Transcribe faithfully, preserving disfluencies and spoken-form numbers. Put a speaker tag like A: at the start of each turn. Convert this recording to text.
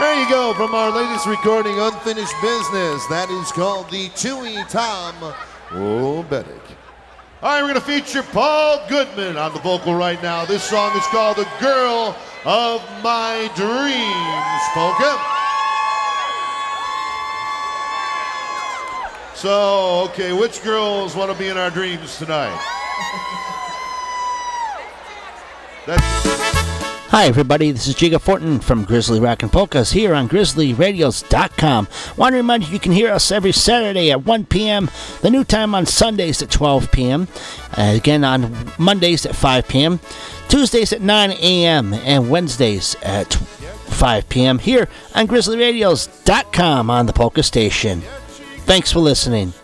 A: There you go, from our latest recording, Unfinished Business. That is called the Chewy Tom Obetic. All right, we're going to feature Paul Goodman on the vocal right now. This song is called The Girl of My Dreams, polka. So, okay, which girls want to be in our dreams tonight? That's...
B: Hi everybody, this is Jiga Fortin from Grizzly Rockin' Polkas here on Grizzly Radios dot com. Want to remind you you can hear us every Saturday at one p.m., the new time on Sundays at twelve p.m., uh, again on Mondays at five p.m., Tuesdays at nine a.m., and Wednesdays at five p.m. here on Grizzly Radios dot com on the Polka Station. Thanks for listening.